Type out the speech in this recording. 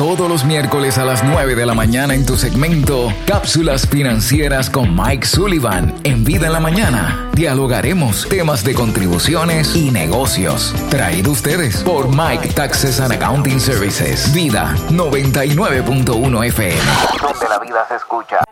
todos los miércoles a las 9 de la mañana en tu segmento Cápsulas Financieras con Mike Sullivan. En Vida en la Mañana dialogaremos temas de contribuciones y negocios. Traído ustedes por Mike Taxes and Accounting Services. Vida 99.1 FM. Donde la vida se escucha.